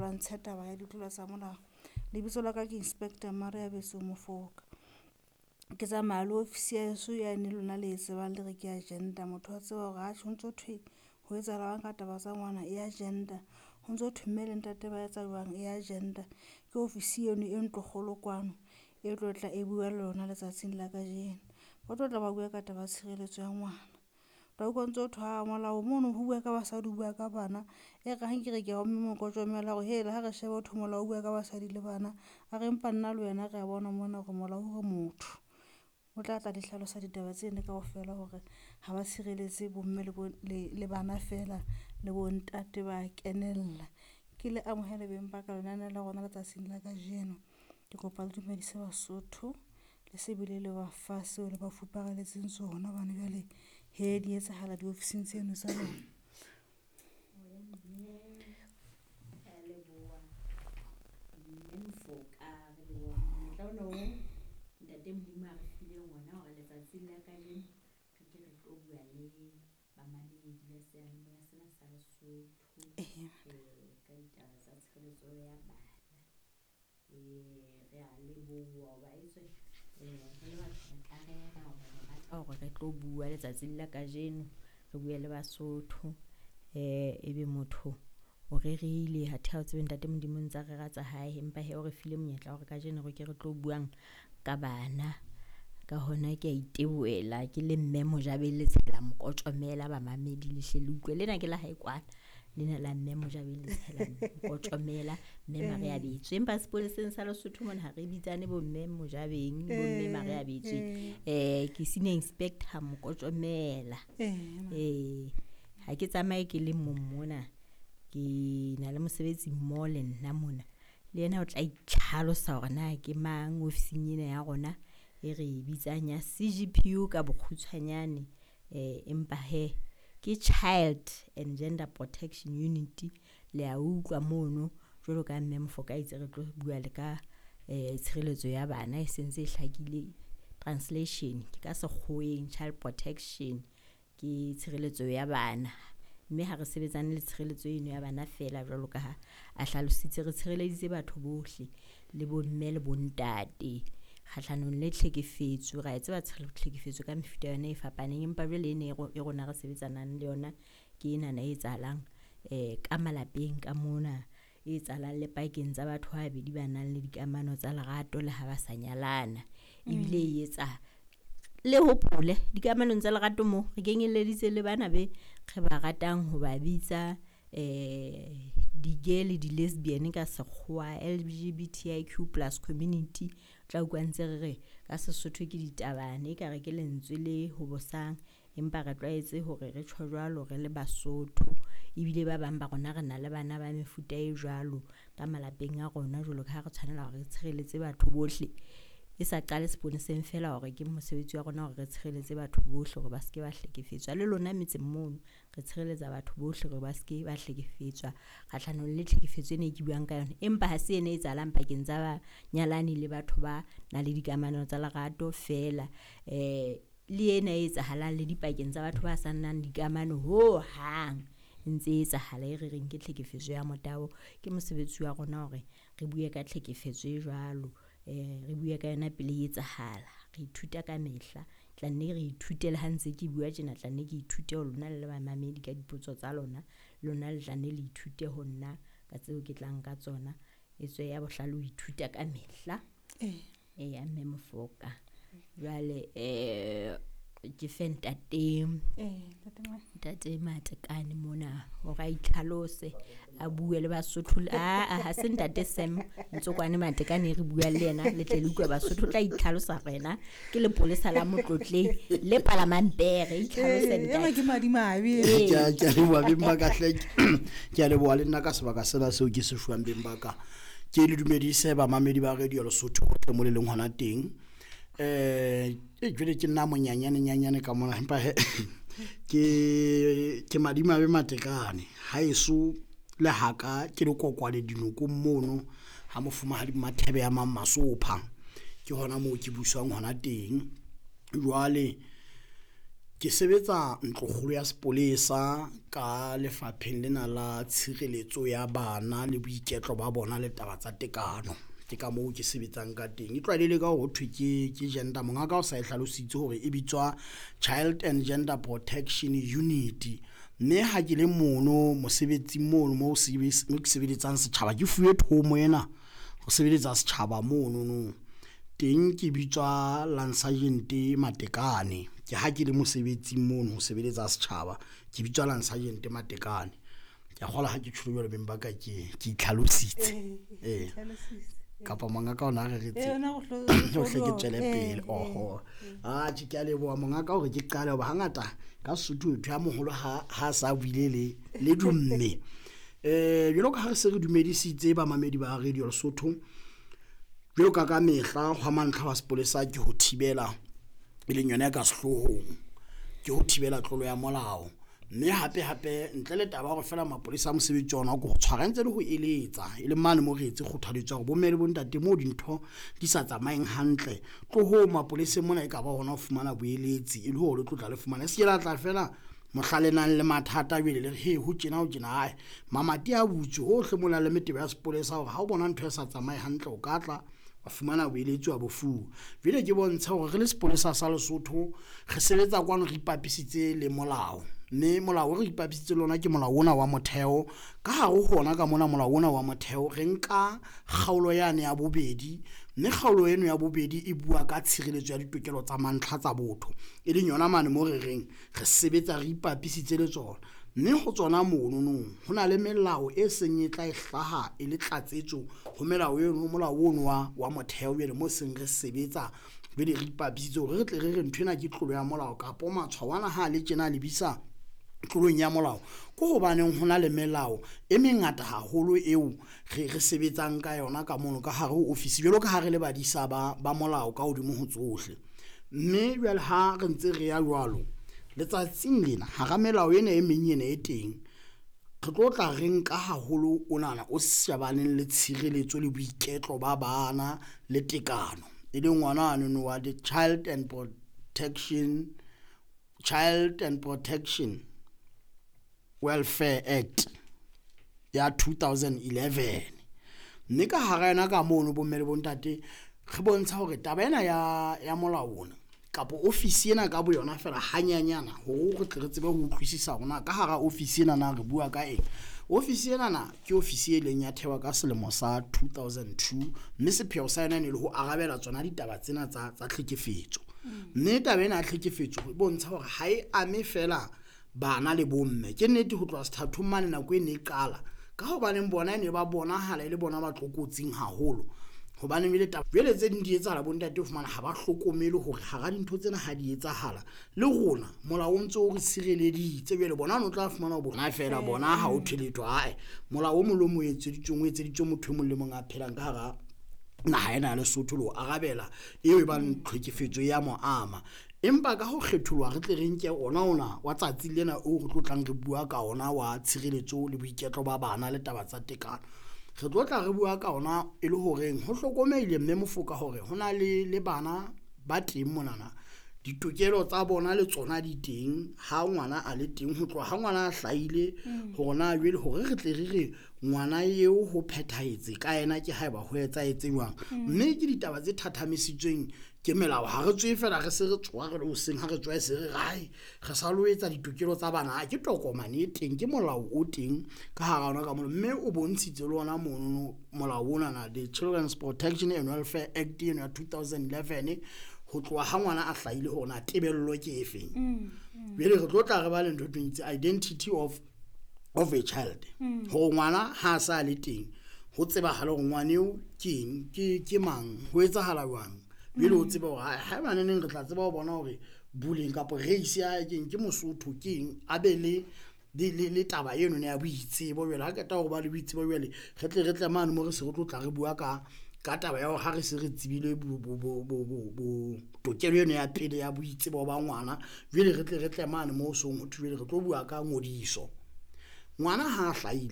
ba ntsheta ba ya ditlolo tsa molao. Lebitso la ka ke Inspector Maria Beso Mofoka. Ke tsamaya le ofisi ya eso ya ne lona le tsebang le re ke agenda. Motho wa tseba hore ha tshwantse thwe ho etsahalang ka taba tsa ngwana e agenda. Ho ntso thumme le ntate ba etsa jwang e agenda. Ke ofisi eno e ntlo kgolo kwano e tlo tla e bua le lona letsatsing la kajeno. Ba tlo tla ba bua ka taba tshireletso ya ngwana. Ba utlwa ntse ho thwa molao mono ho bua ka basadi, ho bua ka bana. E re hang ke re ke a mme mokotjomela hore hele ha re sheba ho thwe molao ho bua ka basadi le bana. A re mpa nna le wena re a bona mona hore molao ho motho o tla tla di hlalosa ditaba tsene kaofela hore ha ba tshireletse bomme le bana fela le bo ntate ba kenella. Ke le amohele beng ba ka lenane la rona letsatsing la kajeno. Ke kopa le dumedise Basotho le sebile le ba fa seo le ba fupareletseng tsona bana jwale he di etsahala di ofising tseno tsa lona. Ntate Modimo a re file ngwana hore letsatsing la kajeno re ke re tlo bua le bamamedi ba seyalemoya sena sa Lesotho ka ditaba tsa tshireletso ya bana. Re a leboha hoba etswe re le batho re ka rera hore re tlo bua letsatsing la kajeno re bue le Basotho. Ebe motho o rerile ha thao tsebe ntate Modimo ntse re ratsa hae empa he o re file monyetla hore kajeno re ke re tlo buang ka bana. Ka hona ke a iteboela ke le mme Mojabele Tshela Mokotjomela bamamedi le hle le utlwe lena ke la hae kwana lena la mme Mojabele Tshela Mokotjomela mme Maria Betswe empa sepoleseng sa Lesotho mona ha re bitsane bo mme Mojabeng bo mme Maria Betswe. Ke senior inspector Mokotjomela. Ha ke tsamaye ke le mona ke na le mosebetsi mo le nna mona le yena o tla itlhalosa hore na ke mang ofising ena ya rona e re bitsang ya CGPU ka bokgutshwanyane. Empa he ke Child and Gender Protection Unit le a utlwa mono jwalo ka mme Mofoka itse re tlo bua le ka tshireletso ya bana e sentse e hlakile translation ke ka sekgoeng child protection ke tshireletso ya bana. Mme ha re sebetsane le tshireletso eno ya bana fela jwalo ka ha a hlalositse re tshireleditse batho bohle le bomme le bontate kgahlanong le tlhekefetso. Ra etsa ba tlhekefetso ka mefuta yona e fapaneng empa jwale ene e rona re sebetsanang le yona ke ena na e etsahalang ka malapeng ka mona e etsahalang le pakeng tsa batho ba babedi ba nang le dikamano tsa lerato le ha ba sa nyalana. Ebile e etsa le hopole dikamanong tsa lerato mo re kenyeleditse le bana be re ba ratang ho ba bitsa di-gay le di-lesbian ka sekgowa LGBTIQ+ community. Tla utlwa ntse re ka Sesotho ke ditabane ka re ke lentswe le ho bosang empa re tlwaetse hore re tjho jwalo re le Basotho. Ebile ba bang ba rona re na le bana ba mefuta e jwalo ka malapeng a rona jwalo ka ha re tshwanela hore re tshireletse batho bohle e sa qale seponeseng fela hore ke mosebetsi wa rona hore re tshireletse batho bohle hore ba seke ba hlekefetswa le lona metseng mono re tshireletsa batho bohle hore ba seke ba hlekefetswa kgahlanong le tlhekefetso ene ke buang ka yona empa ha se ene e etsahalang pakeng tsa ba nyalani le batho ba na le dikamano tsa lerato fela. Le ena e etsahalang le dipakeng tsa batho ba sa nang dikamano ho hang ntse e etsahala e re reng ke tlhekefetso ya motabo. Ke mosebetsi wa rona hore re bue ka tlhekefetso e jwalo re bue ka yona pele e etsahala re ithuta ka mehla tla nne re ithute le ha ntse ke bua tjena tla nne ke ithute ho lona le bamamedi ka dipotso tsa lona lona le tla nne le ithute ho nna ka tseo ke tlang ka tsona etswe ya bohlale ho ithuta ka mehla. Ya mme Mofoka jwale ke ntate Matekane mona hore a itlhalose a bue le Basotho ha se ntate Sam Ntsokwane Matekane re bua le yena le tle le utlwa Basotho tla itlhalosa rena ke le polesa la Motlotleng le Parliamentary itlhalose ntate ke madimabe ke le wa bemba ka hleke ke le bua le nna ka sebaka sena seo ke se fuang bemba ka ke le dumedise ba mamedi ba radio Lesotho go mo le leng hona teng. Jwale ke nna monyanyane ka mona empa ke madimabe Matekane ha eso le haka ke le kokwale dinoko mono ha mofumahadi Mathebe ya Mamasopha ke hona mo ke buswang hona teng. Jwale ke sebetsa ntlokgolo ya sepolesa ka lefapheng lena la tshireletso ya bana le boiketlo ba bona le taba tsa tekano. Ke ka moo ke sebetsang ka teng. E tlwaelehile ka ho thwe ke gender, mongaka o sa e hlalositse hore e bitswa Child and Gender Protection Unit. Mme ha ke le mono mosebetsing mono moo ke sebeletsang setjhaba, ke fuwe thomo ena ho sebeletsa setjhaba mono teng, ke bitswa Sergeant Matekane. Ke ha ke le mosebetsing mono ho sebeletsa setjhaba, ke bitswa Sergeant Matekane. Ke kgola ha ke tsholo jwalo beng ba ka ke itlhalositse kapa mongaka ona re retse ho hle ke tswele pele. Ke a leboha mongaka hore ke qale hoba hangata ka Sesotho ntho ya moholo ha sa buile le dumme. Jwalo ka ha se re dumedisitse bamamedi ba Radio Lesotho, jwalo ka mehla hwa mantlha wa sepolesa ke ho thibela e leng yona ka sehlohong, ke ho thibela tlolo ya molao. Mme hape ntle le taba hore fela mapolesa a mosebetsi ona go tshwara ntse le ho eletsa e le mane mo re etse kgothaletso hore bomme le bontate mo dintho di sa tsamaeng hantle tlo ho mapoleseng mona e ka ba hona ho fumana boeletsi e le hore le tlotla le fumana se la tla fela mohlale nang le mathata jwele le ho tjena hae mamati a butse hohle mona le metebe ya sepolesa hore ha o bona ntho e sa tsamae hantle o ka tla wa fumana boeletsi wa bofu. Jwale ke bontsha hore re le sepolesa sa Lesotho re sebetsa kwano re ipapisitse le molao. Mme molao re ipapisitse lona ke molao ona wa motheo. Ka ha ho hona ka mona molao ona wa motheo re nka kgaolo yane ya bobedi, mme kgaolo eno ya bobedi e bua ka tshireletso ya ditokelo tsa mantlha tsa botho, e leng yona mane mo re reng re sebetsa re ipapisitse le tsona. Mme ho tsona mono ho na le melao e seng e tla e hlaha e le tlatsetso ho melao eno, molao ono wa motheo jwale mo seng re sebetsa jwale re ipapisitse hore re tle re nthwena ke tlolo ya molao kapa matshwawana ha le tjena lebisa tlolong ya molao ko hobaneng ho na le melao e mengata haholo eo re sebetsang ka yona ka mono ka hare ho ofisi jwalo ka ha re le badisa ba molao ka hodimo ho tsohle. Mme jwale ha re ntse re ya jwalo letsatsing lena hara melao ena e menyene e teng re tlo tla re nka haholo onana o shabaneng le tshireletso le boiketlo ba bana le tekano, e leng ngwana ano wa the Child and Protection Welfare Act ya 2011. Mme ka hara yona ka mono bomme le bontate re bontsha hore taba ena ya molao ona kapa ofisi ena ka bo yona fela hanyanyana hore re tle re tsebe ho utlwisisa rona ka hara ofisi ena na re bua ka eng. Ofisi ena ke ofisi e leng ya thewa ka selemo sa 2002, mme sepheo sa yona ne le ho arabela tsona ditaba tsena tsa tlhekefetso. Mme taba ena ya tlhekefetso e bontsha hore ha e ame fela bana le bomme. Ke nnete ho tloha sethathong mane nako e ne e qala ka hobaneng bona ne ba bonahala e le bona ba tlokotsing haholo hobaneng jwale tse ding di etsahala bontate ho fumana ha ba hlokomele hore hara dintho tsena ha di etsahala le rona molao o ntse o re sireleditse jwale bona no tla fumana ho bona fela bona ha o theletwa molao o molomo etseditswe motho mo le mong a phelang ka hara naha ena ya Lesotho le ho arabela eo e bang tlhekefetso ya mo ama. Empa ka ho kgetholwa re tle re nke ona wa tsatsi lena o re tlotlang re bua ka ona wa tshireletso le boiketlo ba bana le taba tsa tekano. Re tlotla re bua ka ona e le horeng ho hlokomeile mme mofoka hore hona le bana ba teng monana ditokelo tsa bona le tsona di teng ha ngwana a le teng ho tloha ha ngwana a hlaile hona jwale hore re tle re ngwana eo ho phethahetse ka yena ke haeba ho etsaetse jwang. Mme ke ditaba tse thathamisitsweng ke melao ha re tswe fela re se re tswa re o seng ha re tswa se re re sa lo etsa ditokelo tsa bana ke tokomane e teng ke molao o teng ka hara ona ka mono. Mme o bontshitse le ona mono molao ona na the Children's Protection and Welfare Act ya 2011 ho tloha ha ngwana a hlaile hona tebello ke efeng. Bele re tlotla re ba le ntho tse identity of a child ho ngwana ha sa le teng ho tseba halo ngwana eo ke mang ho etsahala jwang bele o tseba hore ha bana neng re tla tseba ho bona hore buleng kapa race ya ke Mosotho keng a be le taba eno ne ya boitsebo jwale ha keta ho ba le boitsebo jwale re tle mane mo re se re tlotla re bua ka taba ya hore ha re se re tsebile tokelo eno ya pele ya boitsebo ba ngwana jwale re tle mane mo so ho thubele re tlo bua ka ngodiso ngwana ha a hlaile